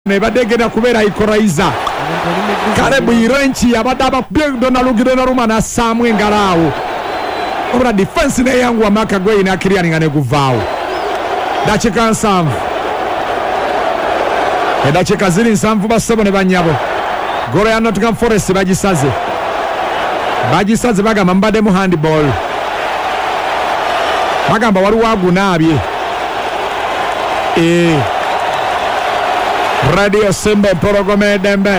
nebadde genda kubeera ikoraiza Kalebu Irenchi abadde abakubye Donalugire Naruma n'assaamu engalo awo obula defense neyanguwa Maka Gweyi n'akiryaninga ne guvaawo. Dakiika 7 edakiika ziri 7 bassebo ne bannyabo. Golo ya Nottingham Forest bagisaze bagamba mubaddemu handball, bagamba waliwo agunaabye. Radio Simba Porogome Dembe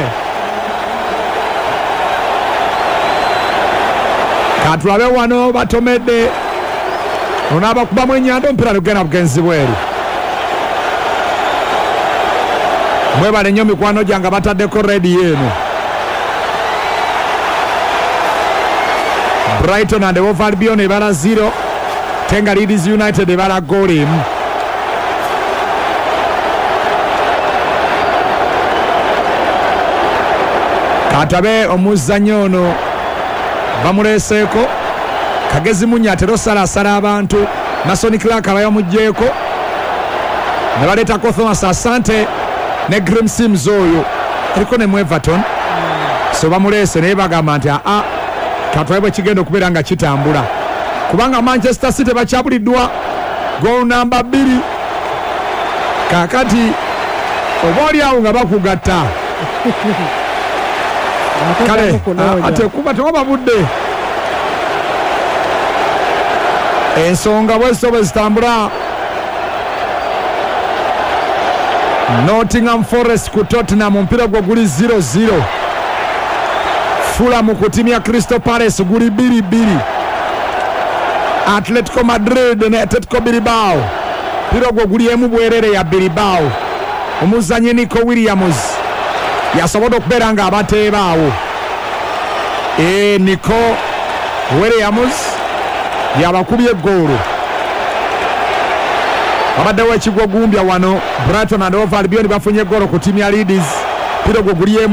katulabe wano batomedde onaabakubamu ennyanda omupiira lugenda bugenzi bweru. Mwebale nnyo mikwano gyange bataddeko rediyo eno. Brighton and Hove Albion ebala 0 Tenga Leeds United ebala goal emu. Katabe omuzannyo ono bamuleeseeko Kagezi Munyatero salasala abantu Nason Clark abayamugjeeko ne baleetako Thomas Asante ne Grim Sims oyo ariko ne Everton so bamuleese naye bagamba nti katwaye bwe kigenda okubeera nga kitambula kubanga Manchester City bakyabuliddwa goal number 2 kakati oba oli awo nga bakugatta kale ate kuba tewaba budde ensonga bwe zitambula. Nottingham Forest ku Tottenham omupiira gwo guli 0-0. Fulham ku timu ya Crystal Palace guli 2-2. Atletico Madrid ne Atletico Bilbao omupiira gwo guli emu bwerere ya Bilbao. Omuzannyi Nico Williams yasobola okubeera nga abateebaawo. Nico Williams yabakubye eggoolo. Abaddewo ekigwo gumbya wano Brighton and Hove Albion bafunye eggoolo ku timu ya Leeds. Omupiira gwo guli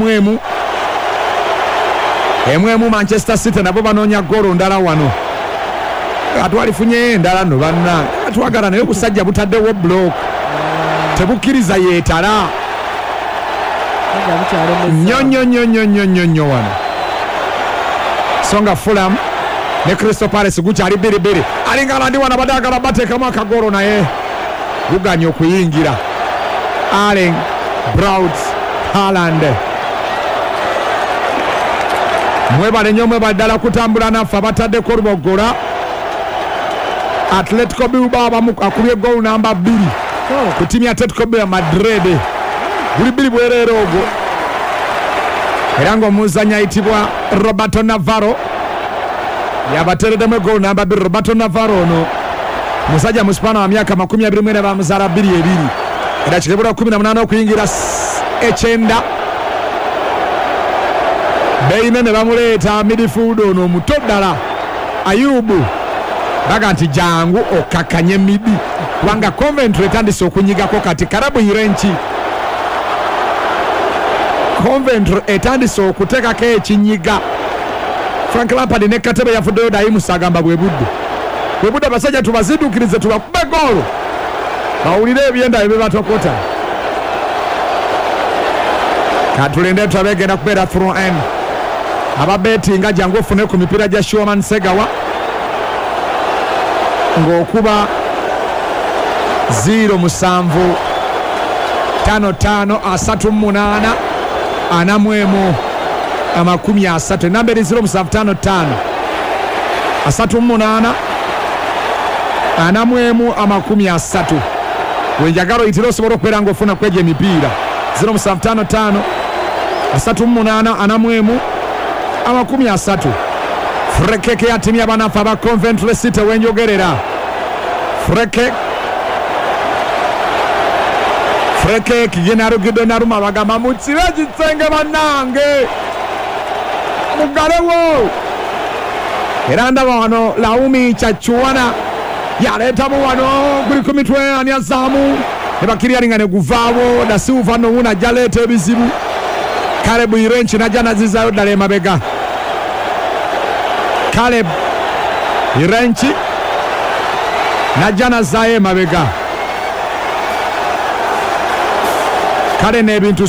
emu. Manchester City nabo banoonya ggoolo ndala wano. Atwalifunye endala no banna atwagala naye obusajja butaddewo block tebukkiriza yeetala nnyo wano. Songa Fulham ne Crystal Palace gukyali 2-2. Alingala ndi wano badagala bateekamu akagolo naye guganya okuyingira. Erling Braut Haaland mwebale nnyo mwebaddala kutambula naffe abataddeko olubogola. Atletico Bilbao akubye goal number 2 ku timu ya Atletico Madrid guli 2 bwereere ogwo era ng'omuzannyi ayitibwa Roberto Navarro yabateereddemu goal number 2. Roberto Navarro ono musajja mu Spano wa myaka 24 bamuzaala 2-2 era kikebula 18 okuyingira 9 beine ne bamuleeta midfield ono omuto ddala Ayubu baga nti jangu okakanye midi kubanga Coventry etandise okunyigako kati Kalebu Irenchi. Coventry etandise okuteekako ekinyiga. Frank Lampard ne Katebe yafuddeyo dayimusa agamba bwe budde abasajja tubazidukirize tubakube goolo bawulire ebyenda bye batokota. Katulinde tubegenda kubeera through end ababetinga jangu ofune ku mipiira gya Shoman Segawa ng'okuba 0-7-5-5-38-41-30 enamba eri 0-7-5-38-41-30 wenjagala oyitira osobola okubeera ng'ofuna kwegyo emipiira 0-7-5-38-41-30. Frekeke ya timu y'abanafu aba Coventry City wenjogerera. Frekeke yenarugidde Naruma bagamba mukire kitenge bannange mugalewo. Era ndaba wano Laumi Chachuana yaleetamu wano guli ku mitwe ani azaamu ne bakiryalinga ne guvaawo Da Silva nowuna ajja leeta ebizibu. Kalebu Irenchi najja nazizaayo ddala emabega. Caleb Irenchi najja nazaayo emabega. Kale n'ebintu